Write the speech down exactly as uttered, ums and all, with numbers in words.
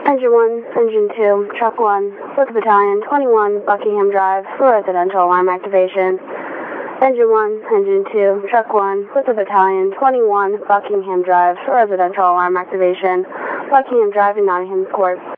Engine one, Engine two, Truck one, with Battalion, twenty-one Buckingham Drive for residential alarm activation. Engine one, Engine two, Truck one, with the Battalion, twenty-one Buckingham Drive for residential alarm activation. Buckingham Drive in Nottingham Court.